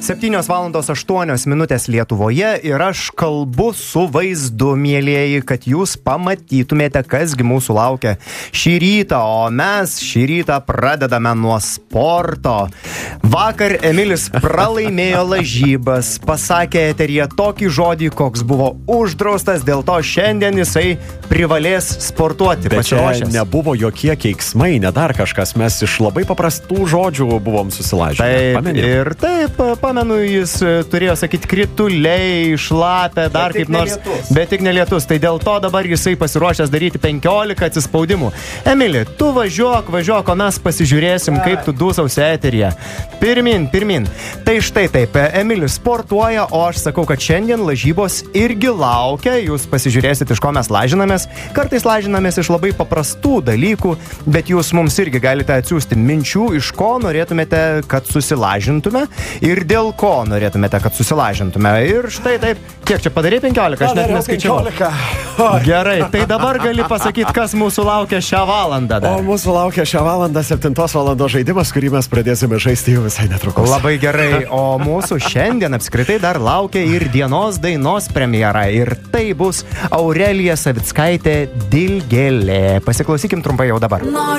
7:08 Lietuvoje ir aš kalbu su vaizdu, mielieji, kad jūs pamatytumėte, kasgi mūsų laukia šį rytą, o mes šį rytą pradedame nuo sporto. Vakar Emilis pralaimėjo lažybas, pasakė eteryje tokį žodį, koks buvo uždraustas, dėl to šiandien jisai privalės sportuoti. Bet čia nebuvo jokie keiksmai, ne dar kažkas, mes iš labai paprastų žodžių buvom susilažinę. Taip, pamenu, jis turėjo sakyti krituliai, šlapę, dar kaip nors, bet tik nelietus. Tai dėl to dabar jisai pasiruošęs daryti 15 atsispaudimų. Emili, tu važiuok, o mes pasižiūrėsim, kaip tu dūsausi eteryje. Pirmin. Tai štai taip, Emilis sportuoja, o aš sakau, kad šiandien lažybos irgi laukia. Jūs pasižiūrėsit, iš ko mes lažinamės. Kartais lažinamės iš labai paprastų dalykų, bet jūs mums irgi galite atsiųsti minčių, iš ko norėtumėte, kad susilažintume ir dėl ko norėtumėte, kad susilažintume. Ir štai taip, kiek čia padarė 15, aš net neskaičiau. 15. Gerai, tai dabar gali pasakyti, kas mūsų laukia šią valandą. O mūsų laukia šią valandą 7 valandos žaidimas, kurį mes pradėsime žaisti jau visai netrukus. Labai gerai, o mūsų šiandien apskritai dar laukia ir dienos dainos premjera. Ir tai bus Aurelija Savickaitė Dilgėlė. Pasiklausykim trumpai jau dabar.